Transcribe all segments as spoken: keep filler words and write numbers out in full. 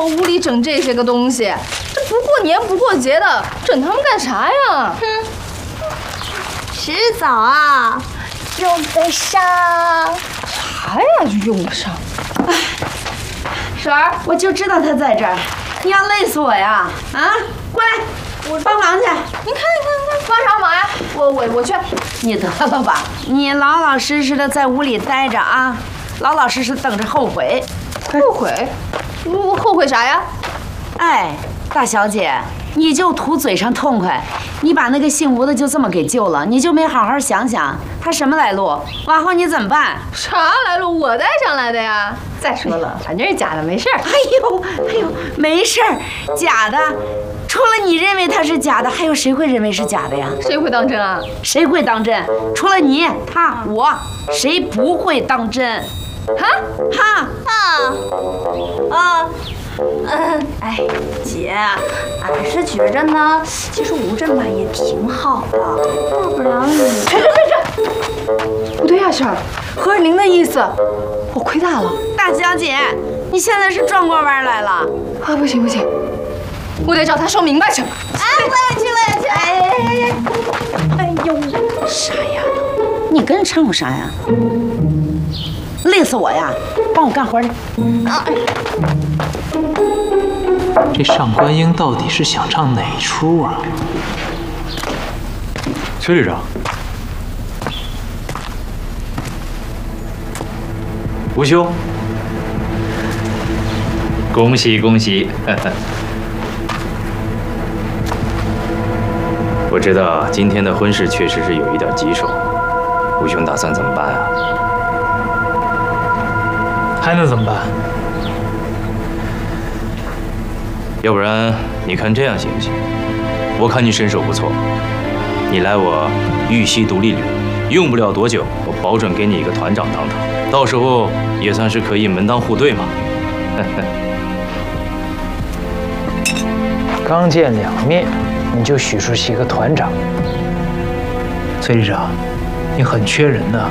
往屋里整这些个东西？这不过年不过节的，整它们干啥呀？ 哼，迟早啊，用得上。 啥呀？就用得上？哎， 婶儿，我就知道他在这儿，你要累死我呀！啊，过来，我帮忙去。 你看，你看，你看，帮啥忙呀？我我我去。 你得了吧，你老老实实的在屋里待着啊，老老实实等着后悔。 后悔？我后悔啥呀？ 哎，大小姐，你就图嘴上痛快，你把那个姓吴的就这么给救了，你就没好好想想他什么来路，往后你怎么办？ 啥来路？我带上来的呀。再说了，反正是假的，没事儿。 哎呦，哎呦，没事儿，假的。除了你认为它是假的，还有谁会认为是假的呀？ 谁会当真啊？ 谁会当真？除了你、他、我，谁不会当真？ 哈哈啊啊，嗯，哎，姐，俺是觉着呢，其实吴镇吧也挺好的，要不然你…… 这这这，不对呀，婶儿，合着您的意思，我亏大了。 大小姐，你现在是转过弯来了啊！不行不行，我得找他说明白去。 哎，我也去，我也去。哎哎哎哎！哎呦， 傻丫头，你跟着掺和啥呀？累死我呀！帮我干活去。啊！ 这上官英到底是想唱哪出啊？ 崔旅长，吴兄，恭喜恭喜！我知道今天的婚事确实是有一点棘手，吴兄打算怎么办啊？ 还能怎么办？ 要不然你看这样行不行？我看你身手不错，你来我玉溪独立旅，用不了多久，我保准给你一个团长当当，到时候也算是可以门当户对嘛。 刚见两面，你就许出是一个团长，崔旅长，你很缺人呐。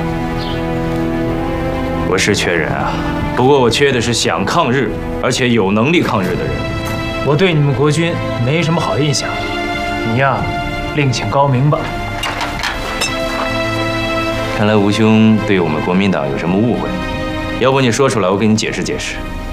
我是缺人啊，不过我缺的是想抗日，而且有能力抗日的人。 我对你们国军没什么好印象，你呀，另请高明吧。 看来吴兄对我们国民党有什么误会，要不你说出来，我给你解释解释。